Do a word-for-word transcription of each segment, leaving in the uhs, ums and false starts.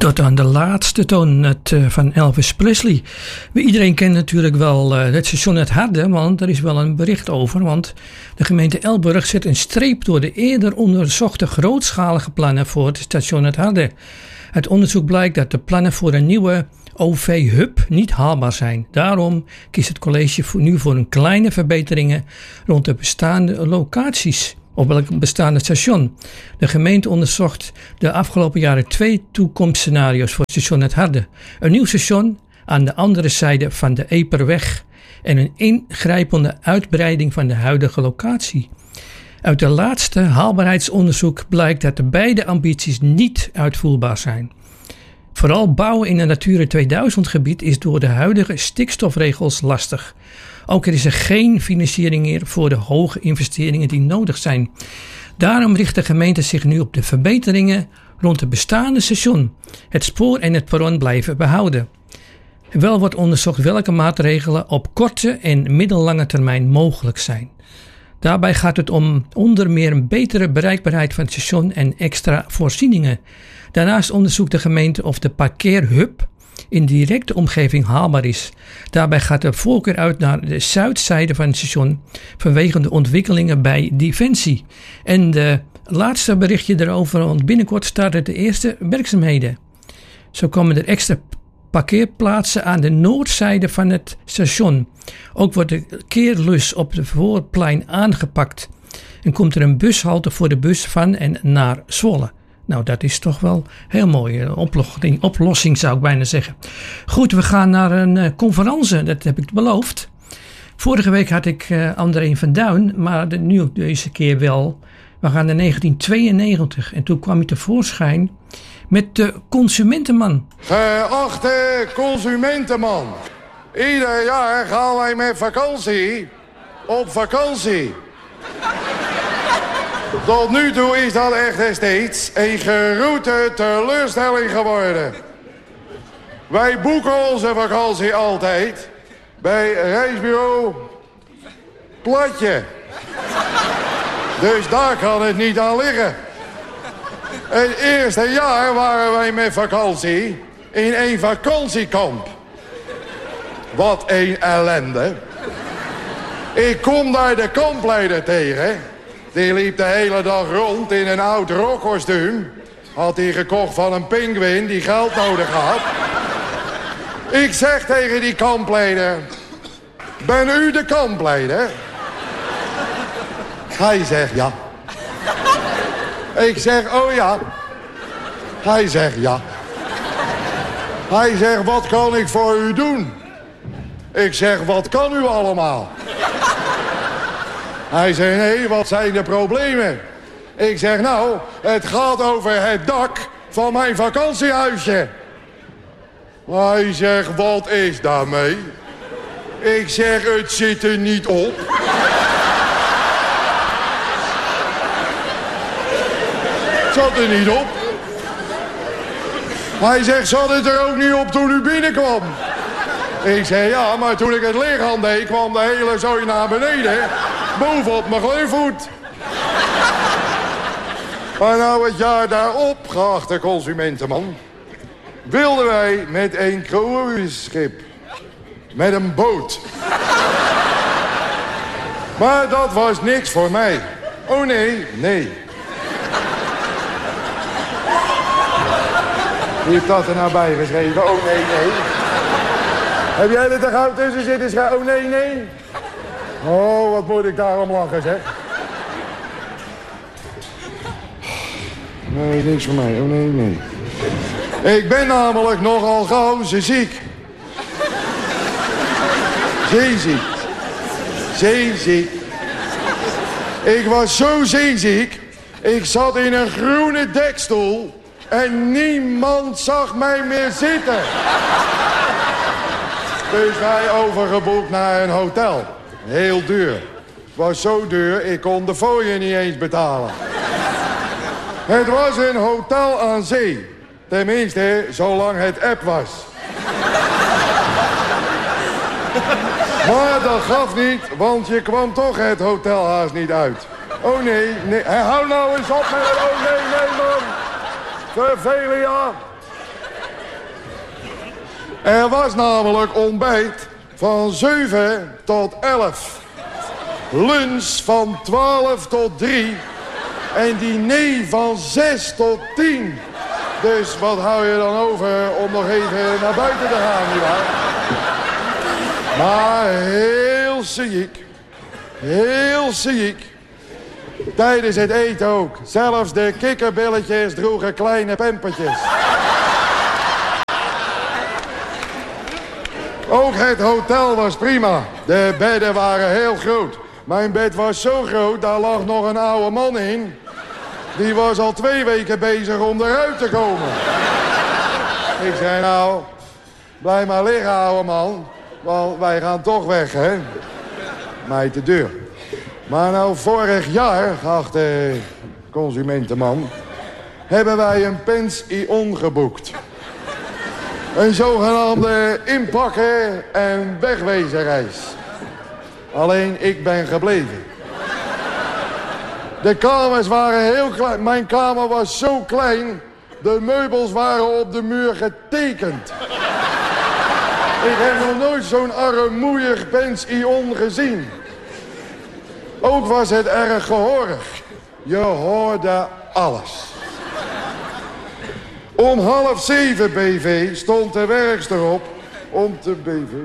Tot aan de laatste toon het, uh, van Elvis Presley. Iedereen kent natuurlijk wel uh, het station Het Harde, want er is wel een bericht over. Want de gemeente Elburg zet een streep door de eerder onderzochte grootschalige plannen voor het station Het Harde. Uit onderzoek blijkt dat de plannen voor een nieuwe O V-hub niet haalbaar zijn. Daarom kiest het college voor nu voor een kleine verbeteringen rond de bestaande locaties op welk bestaande station. De gemeente onderzocht de afgelopen jaren twee toekomstscenario's voor het station Het Harde. Een nieuw station aan de andere zijde van de Eperweg en een ingrijpende uitbreiding van de huidige locatie. Uit de laatste haalbaarheidsonderzoek blijkt dat de beide ambities niet uitvoerbaar zijn. Vooral bouwen in een Natura tweeduizend gebied is door de huidige stikstofregels lastig. Ook er is er geen financiering meer voor de hoge investeringen die nodig zijn. Daarom richt de gemeente zich nu op de verbeteringen rond het bestaande station. Het spoor en het perron blijven behouden. Wel wordt onderzocht welke maatregelen op korte en middellange termijn mogelijk zijn. Daarbij gaat het om onder meer een betere bereikbaarheid van het station en extra voorzieningen. Daarnaast onderzoekt de gemeente of de parkeerhub in directe omgeving haalbaar is. Daarbij gaat de voorkeur uit naar de zuidzijde van het station vanwege de ontwikkelingen bij Defensie. En de laatste berichtje erover, want binnenkort starten de eerste werkzaamheden. Zo komen er extra parkeerplaatsen aan de noordzijde van het station. Ook wordt de keerlus op het voorplein aangepakt en komt er een bushalte voor de bus van en naar Zwolle. Nou, dat is toch wel heel mooi. Een oplossing, oplossing zou ik bijna zeggen. Goed, we gaan naar een uh, conferentie. Dat heb ik beloofd. Vorige week had ik uh, André van Duin, maar de, nu deze keer wel. We gaan naar negentien tweeënnegentig en toen kwam hij tevoorschijn met de Consumentenman. Geachte Consumentenman. Ieder jaar gaan wij met vakantie op vakantie. Tot nu toe is dat echt steeds een geroute teleurstelling geworden. Wij boeken onze vakantie altijd bij reisbureau Platje. Dus daar kan het niet aan liggen. Het eerste jaar waren wij met vakantie in een vakantiekamp. Wat een ellende. Ik kom daar de kampleider tegen. Die liep de hele dag rond in een oud rockkostuum. Had hij gekocht van een pinguïn die geld nodig had. Ik zeg tegen die kampleider: ben u de kampleider? Hij zegt ja. Ik zeg oh ja. Hij zegt ja. Hij zegt wat kan ik voor u doen? Ik zeg wat kan u allemaal? Hij zei, nee, wat zijn de problemen? Ik zeg, nou, het gaat over het dak van mijn vakantiehuisje. Hij zegt, wat is daarmee? Ik zeg, het zit er niet op. Het zat er niet op. Hij zegt, zat het er ook niet op toen u binnenkwam? Ik zei, ja, maar toen ik het lichaam deed, kwam de hele zooi naar beneden. Bovenop mijn gleufvoet. Maar nou het jaar daarop, geachte consumentenman, wilden wij met een cruiseschip. Met een boot. Maar dat was niks voor mij. Oh nee, nee. Wie heeft dat er nou bij geschreven? Oh nee, nee. Heb jij er te gauw tussen zitten schrijven? Oh nee, nee. Oh, wat moet ik daarom lachen, zeg. Nee, niks voor mij. Oh, nee, nee. Ik ben namelijk nogal gauw zeeziek. Zeeziek. Zeeziek. Ik was zo zeeziek. Ik zat in een groene dekstoel. En niemand zag mij meer zitten. Dus wij overgeboekt naar een hotel. Heel duur. Het was zo duur, ik kon de fooien niet eens betalen. Het was een hotel aan zee. Tenminste, zolang het app was. Maar dat gaf niet, want je kwam toch het hotelhuis niet uit. Oh nee, nee. Hou nou eens op met het oh nee, nee man. Vervelen ja. Er was namelijk ontbijt van zeven tot elf. Lunch van twaalf tot drie. En diner van zes tot tien. Dus wat hou je dan over om nog even naar buiten te gaan, nietwaar? Maar heel ziek. Heel ziek. Tijdens het eten ook. Zelfs de kikkerbilletjes droegen kleine pampertjes. Ook het hotel was prima. De bedden waren heel groot. Mijn bed was zo groot, daar lag nog een oude man in. Die was al twee weken bezig om eruit te komen. Ik zei, nou, blijf maar liggen, oude man. Want wij gaan toch weg, hè. Mij te duur. Maar nou, vorig jaar, geachte consumentenman, hebben wij een pension geboekt. Een zogenaamde inpakken- en wegwezenreis. Alleen ik ben gebleven. De kamers waren heel klein. Mijn kamer was zo klein. De meubels waren op de muur getekend. Ik heb nog nooit zo'n armoeig pension gezien. Ook was het erg gehoorig. Je hoorde alles. Om half zeven B V stond de werkster op om te B V.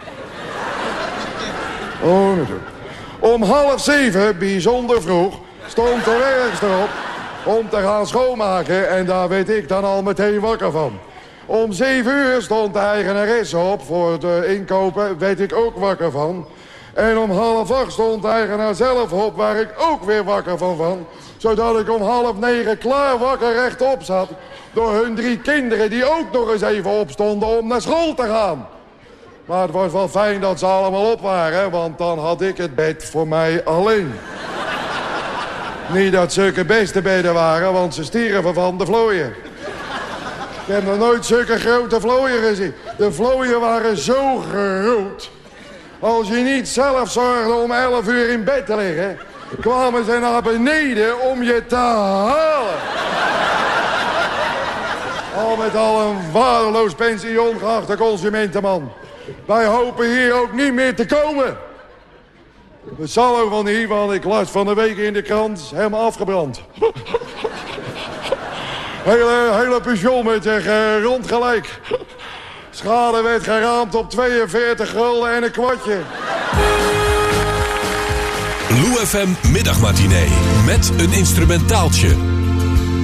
Oh, natuurlijk. Om half zeven, bijzonder vroeg, stond de werkster op om te gaan schoonmaken. En daar weet ik dan al meteen wakker van. Om zeven uur stond de eigenaresse op voor de inkopen, weet ik ook wakker van. En om half acht stond de eigenaar zelf op, waar ik ook weer wakker van van. Zodat ik om half negen klaar wakker rechtop zat. Door hun drie kinderen die ook nog eens even opstonden om naar school te gaan. Maar het was wel fijn dat ze allemaal op waren, want dan had ik het bed voor mij alleen. Niet dat zulke beste bedden waren, want ze stierven van de vlooien. Ik heb nog nooit zulke grote vlooien gezien. De vlooien waren zo groot. Als je niet zelf zorgde om elf uur in bed te liggen, kwamen ze naar beneden om je te halen. Al met al een waardeloos pension, geachte consumentenman. Wij hopen hier ook niet meer te komen. Dat zal ook wel niet, want ik las van de week in de krant helemaal afgebrand. hele, hele pension met zich uh, rondgelijk. Schade werd geraamd op tweeënveertig gulden en een kwartje. Lou F M middagmatinee met een instrumentaaltje.